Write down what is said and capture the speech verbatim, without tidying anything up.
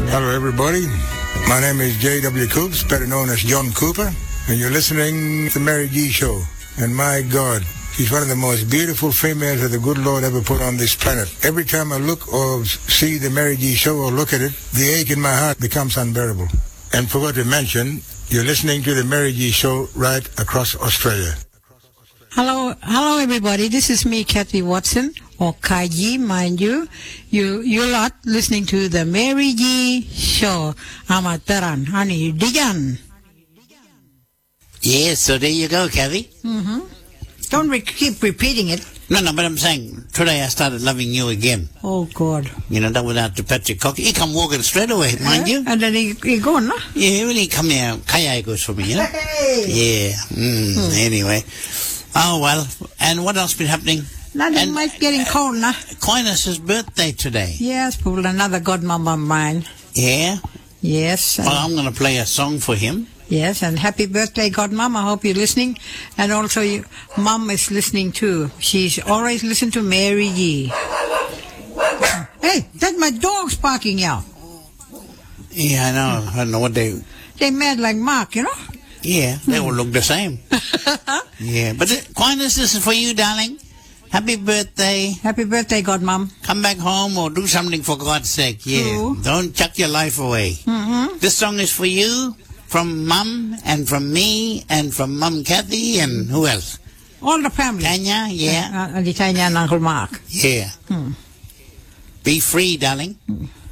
Hello, everybody. My name is J W. Coops, better known as John Cooper, and you're listening to the Mary G Show. And my God, she's one of the most beautiful females that the good Lord ever put on this planet. Every time I look or see the Mary G Show or look at it, the ache in my heart becomes unbearable. And forgot to mention, you're listening to the Mary G Show right across Australia. Hello, hello everybody. This is me, Kathy Watson, or Kaji, mind you. You, you lot listening to the Mary G Show. Amataran, honey, Dijan. Yeah, so there you go, Kathy. Mm-hmm. Don't re- keep repeating it. No, no, but I'm saying, today I started loving you again. Oh, God. You know, that without the Patrick Cock. He come walking straight away, mind you. And then he, he gone, no? Yeah, when he come here, kaya goes for me, you know? Hey! Yeah, mm, hmm. Anyway. Oh, well, and what else been happening? Nothing and, much, getting cold, no? Aquinas' birthday today. Yes, pulled another godmama of mine. Yeah? Yes. Well, I'm going to play a song for him. Yes, and happy birthday, godmom. I hope you're listening. And also, you, mom is listening too. She's always listened to Mary G. Hey, that's my dog's barking out. Yeah, I know. I don't know what they... They mad like Mark, you know? Yeah, they all look the same. Yeah, but Aquinas, this is for you, darling. Happy birthday. Happy birthday, godmom. Come back home or do something for God's sake. Yeah, True. Don't chuck your life away. Mm-hmm. This song is for you, from Mum, and from me, and from Mum Kathy, and who else? All the family. Tanya, yeah. Uh, uh, the Tanya and Uncle Mark. Yeah. Hmm. Be free, darling. Hmm.